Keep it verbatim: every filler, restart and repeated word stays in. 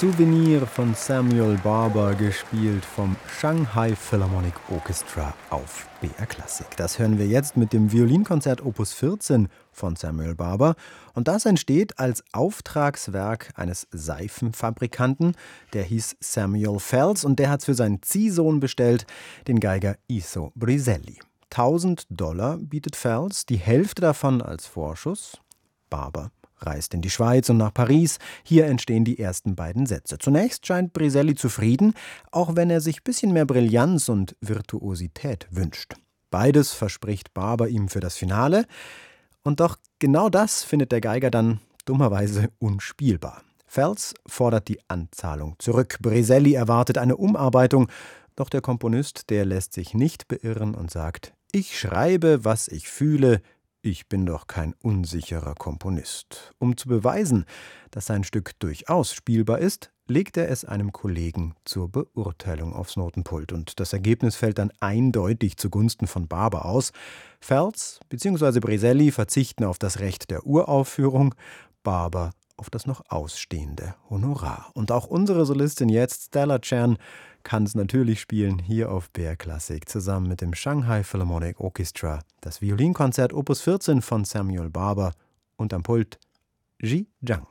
Souvenir von Samuel Barber, gespielt vom Shanghai Philharmonic Orchestra auf B R Klassik. Das hören wir jetzt mit dem Violinkonzert Opus vierzehn von Samuel Barber. Und das entsteht als Auftragswerk eines Seifenfabrikanten. Der hieß Samuel Fels und der hat es für seinen Ziehsohn bestellt, den Geiger Iso Briselli. tausend Dollar bietet Fels, die Hälfte davon als Vorschuss. Barber reist in die Schweiz und nach Paris. Hier entstehen die ersten beiden Sätze. Zunächst scheint Briselli zufrieden, auch wenn er sich ein bisschen mehr Brillanz und Virtuosität wünscht. Beides verspricht Barber ihm für das Finale. Und doch genau das findet der Geiger dann dummerweise unspielbar. Fels fordert die Anzahlung zurück. Briselli erwartet eine Umarbeitung. Doch der Komponist, der lässt sich nicht beirren und sagt: Ich schreibe, was ich fühle. Ich bin doch kein unsicherer Komponist. Um zu beweisen, dass sein Stück durchaus spielbar ist, legt er es einem Kollegen zur Beurteilung aufs Notenpult. Und das Ergebnis fällt dann eindeutig zugunsten von Barber aus. Fels bzw. Briselli verzichten auf das Recht der Uraufführung, Barber auf das noch ausstehende Honorar. Und auch unsere Solistin jetzt, Stella Chan, kann es natürlich spielen, hier auf B R Klassik, zusammen mit dem Shanghai Philharmonic Orchestra, das Violinkonzert Opus vierzehn von Samuel Barber und am Pult Ji Zhang.